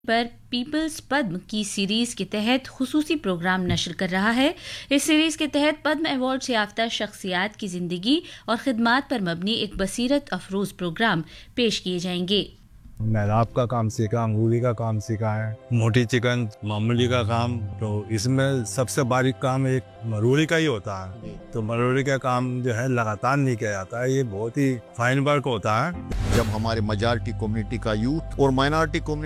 पर पीपल्स पद्म की सीरीज के तहत खुसूसी प्रोग्राम नशर कर रहा है। इस सीरीज के तहत पद्म अवार्ड से याफ्ता शख्सियात की जिंदगी और खिदमात पर मबनी एक बसीरत अफरोज प्रोग्राम पेश किए जाएंगे। मेहराब का काम सीखा, अंगूरी का काम सीखा है, मोटी चिकन, मामूली का काम। तो इसमें सबसे बारीक काम एक मरोड़ी का ही होता है। तो मरोड़ी का काम जो है लगातार नहीं किया जाता है, ये बहुत ही फाइन वर्क होता है। जब हमारे मेजॉरिटी कम्युनिटी का यूथ और माइनॉरिटी